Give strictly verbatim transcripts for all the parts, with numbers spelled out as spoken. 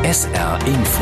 S R Info.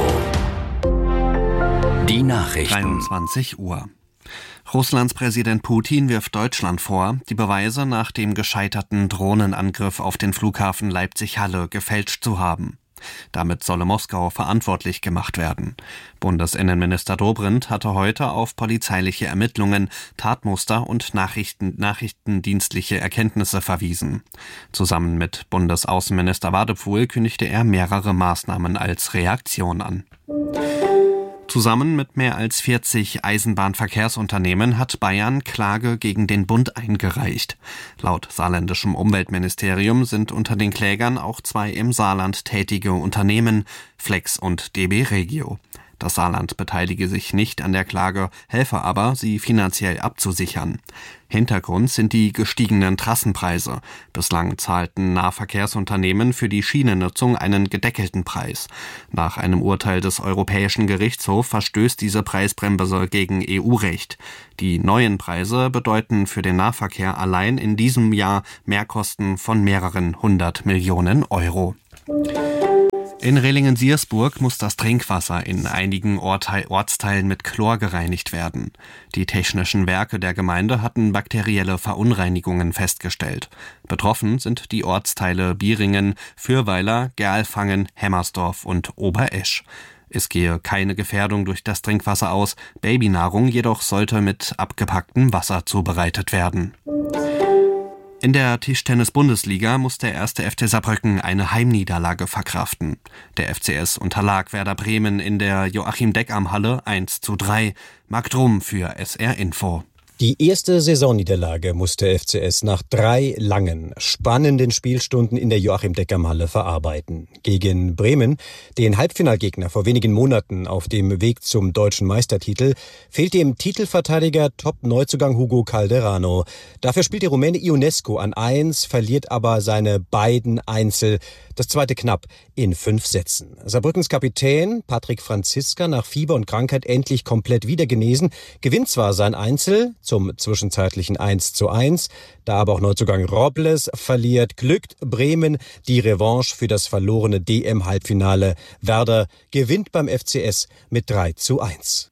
Die Nachrichten. dreiundzwanzig Uhr. Russlands Präsident Putin wirft Deutschland vor, die Beweise nach dem gescheiterten Drohnenangriff auf den Flughafen Leipzig-Halle gefälscht zu haben. Damit solle Moskau verantwortlich gemacht werden. Bundesinnenminister Dobrindt hatte heute auf polizeiliche Ermittlungen, Tatmuster und Nachrichten, nachrichtendienstliche Erkenntnisse verwiesen. Zusammen mit Bundesaußenminister Wadephul kündigte er mehrere Maßnahmen als Reaktion an. Zusammen mit mehr als vierzig Eisenbahnverkehrsunternehmen hat Bayern Klage gegen den Bund eingereicht. Laut saarländischem Umweltministerium sind unter den Klägern auch zwei im Saarland tätige Unternehmen, Flex und D B Regio. Das Saarland beteilige sich nicht an der Klage, helfe aber, sie finanziell abzusichern. Hintergrund sind die gestiegenen Trassenpreise. Bislang zahlten Nahverkehrsunternehmen für die Schienennutzung einen gedeckelten Preis. Nach einem Urteil des Europäischen Gerichtshofs verstößt diese Preisbremse gegen E U-Recht. Die neuen Preise bedeuten für den Nahverkehr allein in diesem Jahr Mehrkosten von mehreren hundert Millionen Euro. In Rehlingen-Siersburg muss das Trinkwasser in einigen Ortsteilen mit Chlor gereinigt werden. Die technischen Werke der Gemeinde hatten bakterielle Verunreinigungen festgestellt. Betroffen sind die Ortsteile Bieringen, Fürweiler, Gerlfangen, Hemmersdorf und Oberesch. Es gehe keine Gefährdung durch das Trinkwasser aus, Babynahrung jedoch sollte mit abgepacktem Wasser zubereitet werden. In der Tischtennis-Bundesliga muss der erste F C Saarbrücken eine Heimniederlage verkraften. Der F C S unterlag Werder Bremen in der Joachim-Deckam-Halle eins zu drei. Marc Drum für S R Info. Die erste Saisonniederlage musste F C S nach drei langen, spannenden Spielstunden in der Joachim-Deckam-Halle verarbeiten. Gegen Bremen, den Halbfinalgegner vor wenigen Monaten auf dem Weg zum deutschen Meistertitel, fehlt dem Titelverteidiger Top-Neuzugang Hugo Calderano. Dafür spielt der Rumäne Ionescu an eins, verliert aber seine beiden Einzel, das zweite knapp, in fünf Sätzen. Saarbrückens Kapitän Patrick Franziska, nach Fieber und Krankheit endlich komplett wieder genesen, gewinnt zwar sein Einzel zum zwischenzeitlichen eins zu eins, da aber auch Neuzugang Robles verliert, glückt Bremen die Revanche für das verlorene D M-Halbfinale. Werder gewinnt beim F C S mit drei zu eins.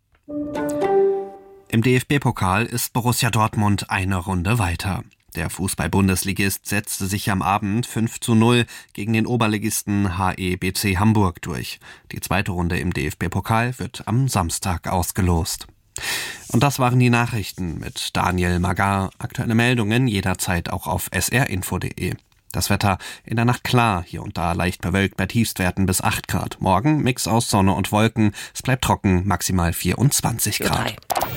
Im D F B-Pokal ist Borussia Dortmund eine Runde weiter. Der Fußball-Bundesligist setzte sich am Abend fünf zu null gegen den Oberligisten H E B C Hamburg durch. Die zweite Runde im D F B-Pokal wird am Samstag ausgelost. Und das waren die Nachrichten mit Daniel Magar. Aktuelle Meldungen jederzeit auch auf s r info punkt d e. Das Wetter in der Nacht klar, hier und da leicht bewölkt bei Tiefstwerten bis acht Grad. Morgen Mix aus Sonne und Wolken. Es bleibt trocken, maximal vierundzwanzig Grad.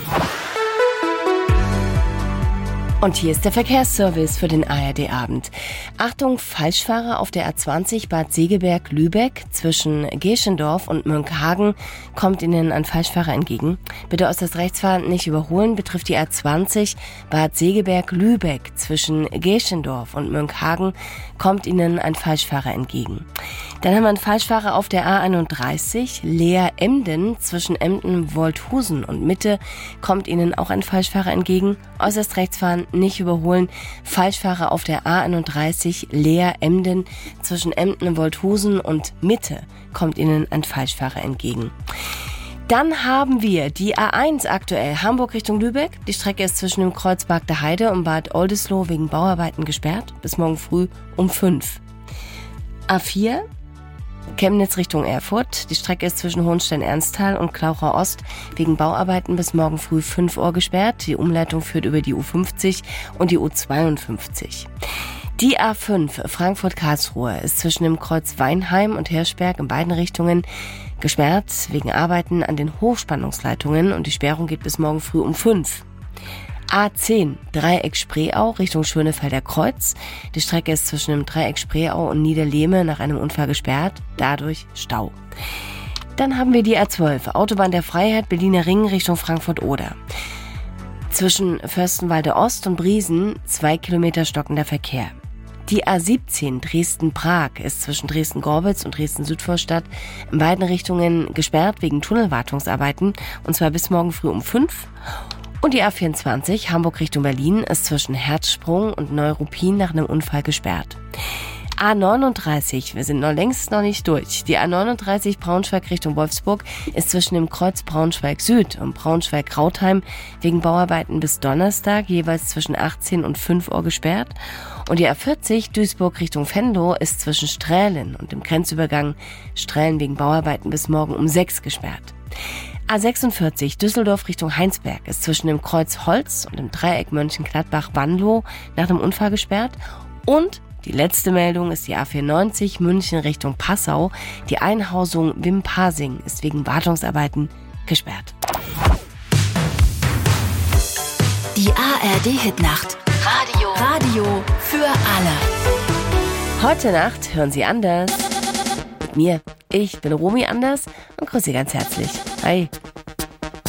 Und hier ist der Verkehrsservice für den A R D-Abend. Achtung, Falschfahrer auf der A zwanzig Bad Segeberg-Lübeck zwischen Geschendorf und Münkhagen kommt Ihnen ein Falschfahrer entgegen. Bitte äußerst rechtsfahren nicht überholen, betrifft die A zwanzig Bad Segeberg-Lübeck zwischen Geschendorf und Münkhagen kommt Ihnen ein Falschfahrer entgegen. Dann haben wir einen Falschfahrer auf der A einunddreißig Leer-Emden zwischen Emden-Wolthusen und Mitte kommt Ihnen auch ein Falschfahrer entgegen. Äußerst rechtsfahren nicht überholen. Falschfahrer auf der A einunddreißig Leer-Emden zwischen Emden-Wolthusen und Mitte kommt Ihnen ein Falschfahrer entgegen. Dann haben wir die A eins aktuell, Hamburg Richtung Lübeck. Die Strecke ist zwischen dem Kreuz Barg der Heide und Bad Oldesloe wegen Bauarbeiten gesperrt. Bis morgen früh um fünf. A vier, Chemnitz Richtung Erfurt. Die Strecke ist zwischen Hohenstein-Ernsthal und Klauchau Ost wegen Bauarbeiten bis morgen früh fünf Uhr gesperrt. Die Umleitung führt über die U fünfzig und die U zweiundfünfzig. Die A fünf Frankfurt-Karlsruhe ist zwischen dem Kreuz Weinheim und Hirschberg in beiden Richtungen gesperrt wegen Arbeiten an den Hochspannungsleitungen und die Sperrung geht bis morgen früh um fünf. A zehn Dreieck Spreeau Richtung Schönefelder Kreuz. Die Strecke ist zwischen dem Dreieck Spreeau und Niederlehme nach einem Unfall gesperrt, dadurch Stau. Dann haben wir die A zwölf Autobahn der Freiheit Berliner Ring Richtung Frankfurt-Oder. Zwischen Fürstenwalde Ost und Briesen zwei Kilometer stockender Verkehr. Die A siebzehn Dresden-Prag ist zwischen Dresden-Gorbitz und Dresden-Südvorstadt in beiden Richtungen gesperrt wegen Tunnelwartungsarbeiten und zwar bis morgen früh um fünf. Und die A vierundzwanzig Hamburg Richtung Berlin ist zwischen Herzsprung und Neuruppin nach einem Unfall gesperrt. A neununddreißig, wir sind noch längst noch nicht durch. Die A neununddreißig Braunschweig Richtung Wolfsburg ist zwischen dem Kreuz Braunschweig Süd und Braunschweig-Rautheim wegen Bauarbeiten bis Donnerstag jeweils zwischen achtzehn und fünf Uhr gesperrt. Und die A vierzig Duisburg Richtung Venlo ist zwischen Strählen und dem Grenzübergang Strählen wegen Bauarbeiten bis morgen um sechs gesperrt. A sechsundvierzig Düsseldorf Richtung Heinsberg ist zwischen dem Kreuz Holz und dem Dreieck Mönchengladbach-Wanlo nach dem Unfall gesperrt. Und die letzte Meldung ist die A vierundneunzig München Richtung Passau. Die Einhausung Wimpasing ist wegen Wartungsarbeiten gesperrt. Die A R D-Hitnacht. Radio. Radio für alle. Heute Nacht hören Sie anders. Mit mir. Ich bin Romy Anders und grüße Sie ganz herzlich. Hi.